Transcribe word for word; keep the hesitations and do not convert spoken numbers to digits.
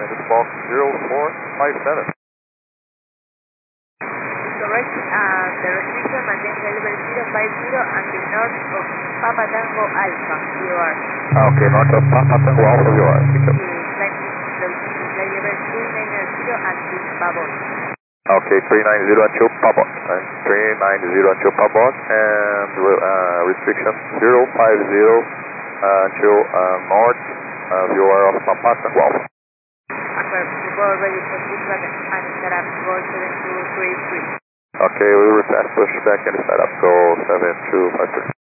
This box zero four five seven. Correct. Uh, the restriction maintains level zero five zero until north of Papa Tango Alpha. You are. Okay, north of Papa Tango Alpha, you are. Flight level three nine zero until Pabot. Okay, three nine zero until Pabot. Right? three nine zero until Pabot, and uh, restriction zero five zero uh, until uh, north uh, you are of Papa Tango Alpha. After you go already for feedback and set up go seven two three three. Okay, we will request push back and set up go seven two five three.